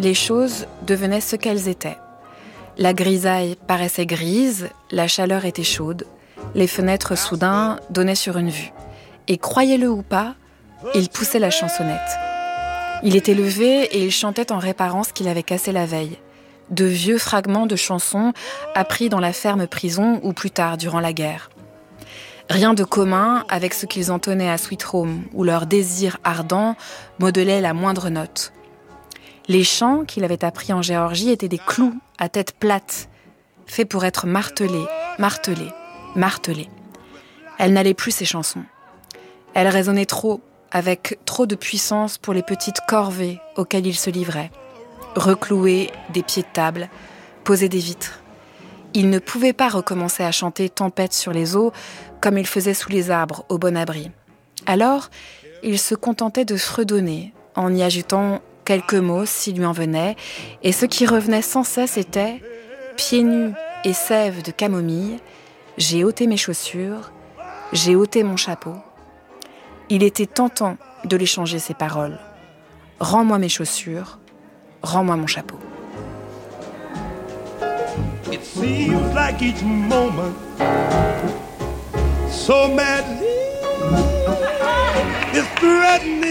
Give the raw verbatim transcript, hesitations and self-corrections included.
les choses devenaient ce qu'elles étaient. La grisaille paraissait grise, la chaleur était chaude, les fenêtres soudain donnaient sur une vue. Et croyez-le ou pas, il poussait la chansonnette. Il était levé et il chantait en réparant ce qu'il avait cassé la veille. De vieux fragments de chansons appris dans la ferme prison ou plus tard durant la guerre. Rien de commun avec ce qu'ils entonnaient à Sweet Home, où leur désir ardent modelait la moindre note. Les chants qu'il avait appris en Géorgie étaient des clous à tête plate, faits pour être martelés, martelés, martelés. Elles n'allaient plus, ces chansons. Elles résonnaient trop, avec trop de puissance pour les petites corvées auxquelles il se livrait. Reclouer des pieds de table, poser des vitres. Il ne pouvait pas recommencer à chanter Tempête sur les eaux comme il faisait sous les arbres au bon abri. Alors, il se contentait de fredonner en y ajoutant quelques mots s'il lui en venait, et ce qui revenait sans cesse était « Pieds nus et sève de camomille, j'ai ôté mes chaussures, j'ai ôté mon chapeau ». Il était tentant de lui changer ses paroles. « Rends-moi mes chaussures, rends-moi mon chapeau ». It seems like each moment so madly is threatening